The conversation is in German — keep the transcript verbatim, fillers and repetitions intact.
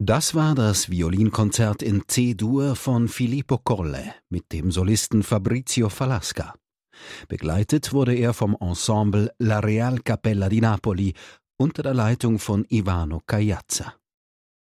Das war das Violinkonzert in C-Dur von Filippo Colle mit dem Solisten Fabrizio Falasca. Begleitet wurde er vom Ensemble La Real Capella di Napoli unter der Leitung von Ivano Caiazza.